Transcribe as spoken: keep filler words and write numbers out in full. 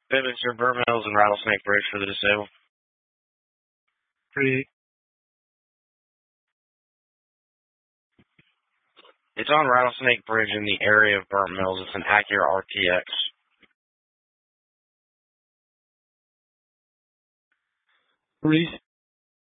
Bedminster, Burnt Mills, and Rattlesnake Bridge for the disabled. three eight. It's on Rattlesnake Bridge in the area of Burnt Mills. It's an Acura R T X. Reese.